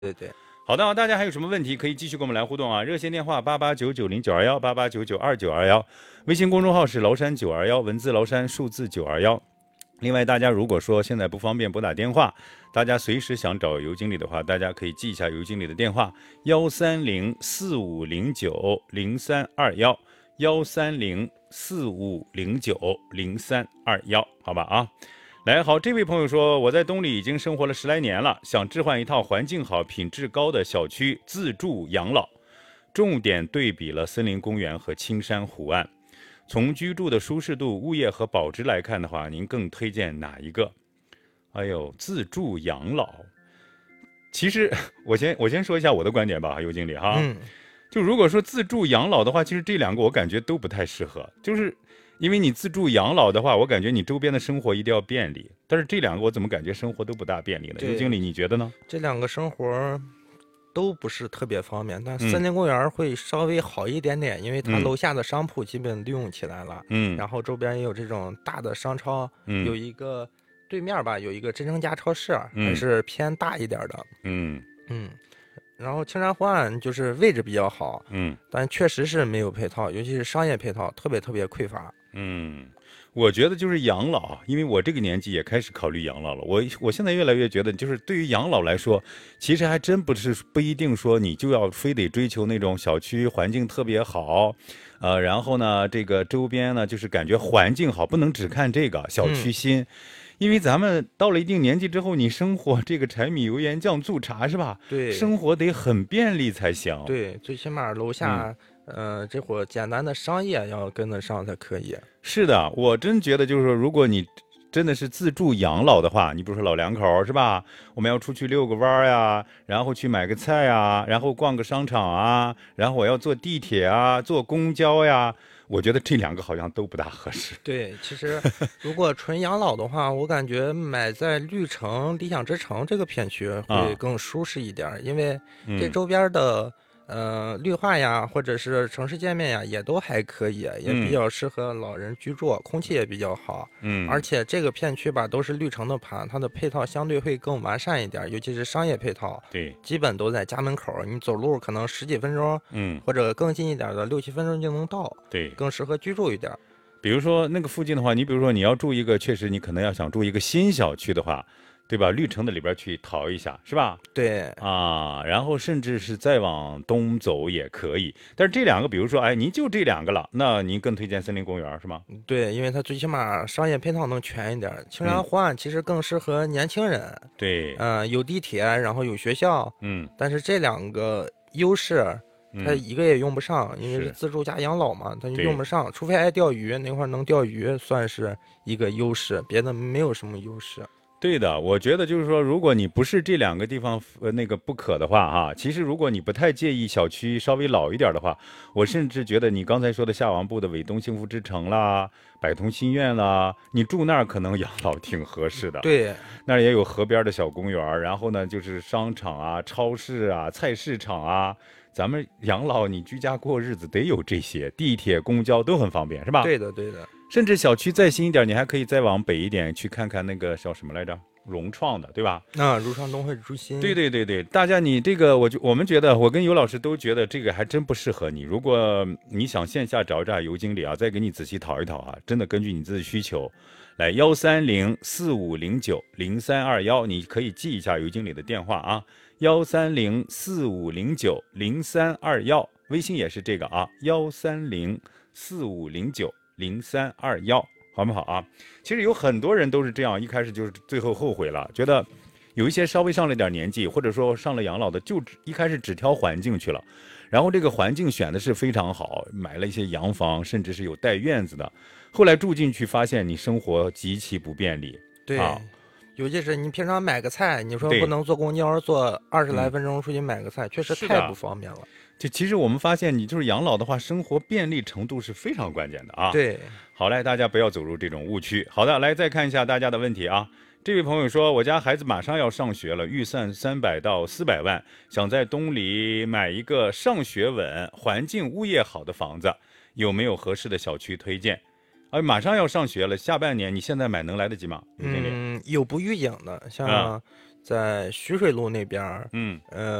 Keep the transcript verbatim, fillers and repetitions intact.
对对。 好的，大家还有什么问题可以继续跟我们来互动啊？热线电话八八九九零九二幺八八九九二九二幺，微信公众号是崂山九二幺，文字崂山，数字九二幺。另外，大家如果说现在不方便拨打电话，大家随时想找尤经理的话，大家可以记一下尤经理的电话：幺三零四五零九零三二幺，幺三零四五零九零三二幺，好吧啊。来，好，这位朋友说，我在东里已经生活了十来年了，想置换一套环境好、品质高的小区自住养老，重点对比了森林公园和青山湖岸。从居住的舒适度、物业和保值来看的话，您更推荐哪一个？哎呦，自住养老，其实我先我先说一下我的观点吧，尤经理哈。 嗯， 就如果说自住养老的话，其实这两个我感觉都不太适合，就是因为你自住养老的话，我感觉你周边的生活一定要便利，但是这两个我怎么感觉生活都不大便利呢？尤经理，你觉得呢？ 这两个生活都不是特别方便，但森林公园会稍微好一点点，嗯、因为它楼下的商铺基本利用起来了， 嗯， 然后周边也有这种大的商超， 嗯， 有一个对面吧，有一个真诚家超市，嗯、还是偏大一点的， 嗯嗯。然后青山湖岸就是位置比较好， 嗯， 但确实是没有配套，尤其是商业配套特别特别匮乏。 嗯，我觉得就是养老，因为我这个年纪也开始考虑养老了。我我现在越来越觉得，就是对于养老来说，其实还真不是不一定说你就要非得追求那种小区环境特别好，呃，然后呢，这个周边呢就是感觉环境好，不能只看这个小区新。嗯，因为咱们到了一定年纪之后，你生活这个柴米油盐酱醋茶是吧？ 对， 生活得很便利才行。 对，最起码楼下，嗯、呃，这会儿简单的商业要跟得上才可以。 是的，我真觉得就是说，如果你真的是自住养老的话，你比如说老两口是吧？我们要出去遛个弯呀，然后去买个菜呀，然后逛个商场啊，然后我要坐地铁啊，坐公交呀。我觉得这两个好像都不大合适。 对，其实如果纯养老的话，我感觉买在绿城、理想之城这个片区会更舒适一点，啊、因为这周边的、嗯、呃绿化呀，或者是城市界面呀，也都还可以，也比较适合老人居住，嗯、空气也比较好。嗯，而且这个片区吧都是绿城的盘，它的配套相对会更完善一点，尤其是商业配套。 对， 基本都在家门口，你走路可能十几分钟，嗯，或者更近一点的六七分钟就能到。 对， 更适合居住一点。 比如说那个附近的话，你比如说你要住一个，确实你可能要想住一个新小区的话，对吧？绿城的里边去淘一下，是吧？ 对啊，然后甚至是再往东走也可以。但是这两个，比如说，哎，您就这两个了，那您更推荐森林公园是吗？ 对，因为它最起码商业配套能全一点。青山湖岸其实更适合年轻人。嗯、 对， 嗯、呃，有地铁，然后有学校。嗯，但是这两个优势。它一个也用不上，因为是自住加养老嘛，它用不上，除非爱钓鱼，那块能钓鱼算是一个优势，别的没有什么优势。 对的，我觉得就是说，如果你不是这两个地方呃那个不可的话哈，其实如果你不太介意小区稍微老一点的话，我甚至觉得你刚才说的下王部的伟东幸福之城啦、百通新苑啦，你住那儿可能养老挺合适的。 对， 那儿也有河边的小公园，然后呢就是商场啊、超市啊、菜市场啊。咱们养老，你居家过日子得有这些，地铁、公交都很方便，是吧？ 对的，对的。 甚至小区再新一点，你还可以再往北一点去看看那个叫什么来着，融创的，对吧？ 啊，融创东汇中心。 对对对对，大家你这个，我就我们觉得，我跟尤老师都觉得这个还真不适合你。如果你想线下找找尤经理啊，再给你仔细讨一讨啊，真的根据你自己需求，来幺三零四五零九零三二幺，你可以记一下尤经理的电话啊。幺三零四五零九零三二幺，微信也是这个啊，幺三零四五零九零三二幺，好不好啊？其实有很多人都是这样，一开始就是最后后悔了，觉得有一些稍微上了点年纪，或者说上了养老的，就一开始只挑环境去了，然后这个环境选的是非常好，买了一些洋房，甚至是有带院子的，后来住进去发现你生活极其不便利。 对。 啊， 尤其是你平常买个菜，你说不能坐公交坐二十来分钟出去买个菜，嗯、确实太不方便了。 就其实我们发现，你就是养老的话，生活便利程度是非常关键的啊。 对， 好嘞，大家不要走入这种误区。好的，来再看一下大家的问题啊。这位朋友说，我家孩子马上要上学了，预算三百到四百万，想在东里买一个上学稳、环境物业好的房子，有没有合适的小区推荐？啊，马上要上学了，下半年你现在买能来得及吗？ 嗯，有不预警的，像在徐水路那边， 嗯， 呃。